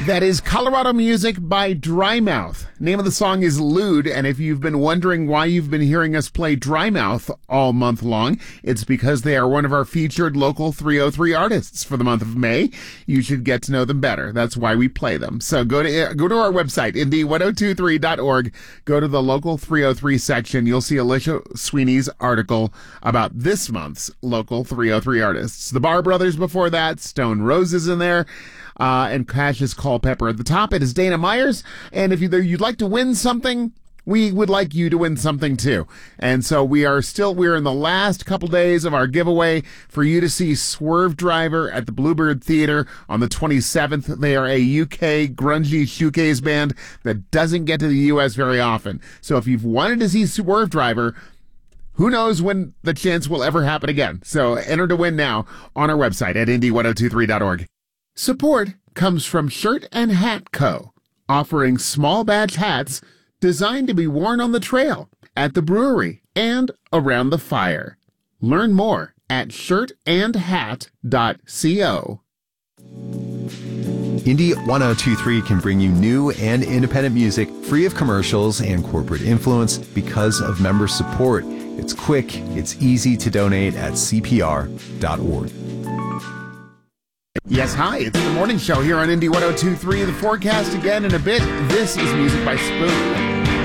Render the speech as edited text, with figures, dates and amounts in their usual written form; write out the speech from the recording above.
That is Colorado music by Drymouth. Name of the song is Lewd, and if you've been wondering why you've been hearing us play Drymouth all month long, it's because they are one of our featured local 303 artists for the month of May. You should get to know them better. That's why we play them. So go to our website, indy1023.org. Go to the local 303 section. You'll see Alicia Sweeney's article about this month's local 303 artists. The Bar Brothers before that, Stone Roses in there. And Cassius Culpepper at the top. It is Dana Myers. And if you'd like to win something, we would like you to win something too. And so we're in the last couple days of our giveaway for you to see Swerve Driver at the Bluebird Theater on the 27th. They are a UK grungy shoegaze band that doesn't get to the US very often. So if you've wanted to see Swerve Driver, who knows when the chance will ever happen again. So enter to win now on our website at indy1023.org. Support comes from Shirt and Hat Co., offering small batch hats designed to be worn on the trail, at the brewery, and around the fire. Learn more at shirtandhat.co. Indy 1023 can bring you new and independent music free of commercials and corporate influence because of member support. It's quick, it's easy to donate at cpr.org. Yes, hi, it's the morning show here on Indy 1023. The forecast again in a bit. This is music by Spoon.